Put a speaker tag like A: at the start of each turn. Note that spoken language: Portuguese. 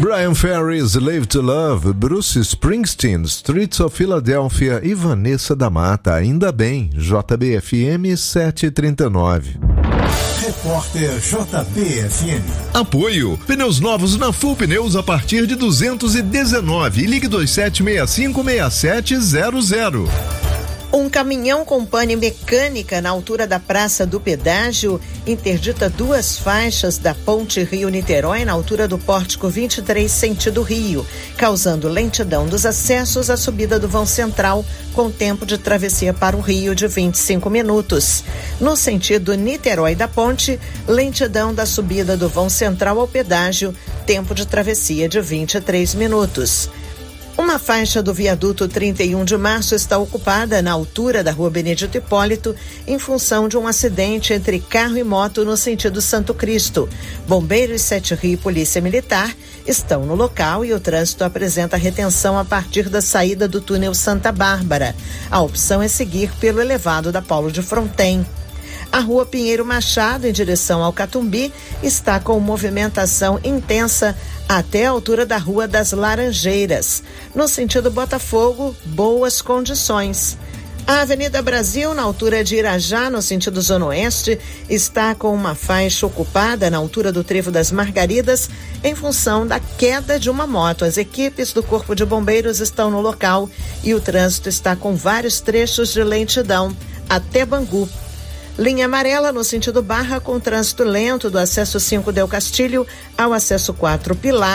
A: Brian Ferry's Live to Love, Bruce Springsteen, Streets of Philadelphia e Vanessa da Mata. Ainda bem, JBFM 739.
B: Repórter JBFM.
A: Apoio. Pneus novos na Full Pneus a partir de 219. Ligue 27656700.
C: Um caminhão com pane mecânica na altura da Praça do Pedágio interdita 2 faixas da Ponte Rio-Niterói na altura do Pórtico 23, sentido Rio, causando lentidão dos acessos à subida do vão central, com tempo de travessia para o Rio de 25 minutos. No sentido Niterói da Ponte, lentidão da subida do vão central ao pedágio, tempo de travessia de 23 minutos. Uma faixa do viaduto 31 de março está ocupada na altura da Rua Benedito Hipólito em função de um acidente entre carro e moto no sentido Santo Cristo. Bombeiros 7 Rio e Polícia Militar estão no local e o trânsito apresenta retenção a partir da saída do túnel Santa Bárbara. A opção é seguir pelo elevado da Paulo de Fronten. A Rua Pinheiro Machado, em direção ao Catumbi, está com movimentação intensa até a altura da Rua das Laranjeiras. No sentido Botafogo, boas condições. A Avenida Brasil, na altura de Irajá, no sentido Zona Oeste, está com uma faixa ocupada na altura do Trevo das Margaridas, em função da queda de uma moto. As equipes do Corpo de Bombeiros estão no local e o trânsito está com vários trechos de lentidão até Bangu. Linha amarela no sentido Barra, com trânsito lento do acesso 5 Del Castilho ao acesso 4 Pilar.